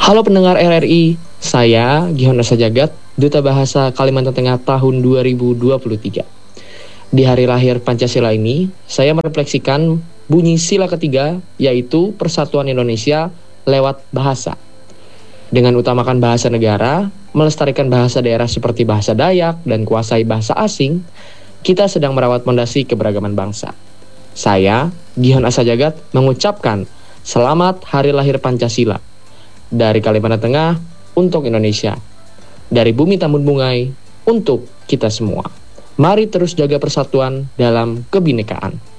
Halo pendengar RRI, saya Gihon Asa Jagat, Duta Bahasa Kalimantan Tengah tahun 2023. Di hari lahir Pancasila ini, saya merefleksikan bunyi sila ketiga, yaitu Persatuan Indonesia lewat bahasa. Dengan utamakan bahasa negara, melestarikan bahasa daerah seperti bahasa Dayak, dan kuasai bahasa asing, kita sedang merawat fondasi keberagaman bangsa. Saya, Gihon Asa Jagat, mengucapkan selamat hari lahir Pancasila. Dari Kalimantan Tengah untuk Indonesia, dari Bumi Tambun Bungai untuk kita semua. Mari terus jaga persatuan dalam kebinekaan.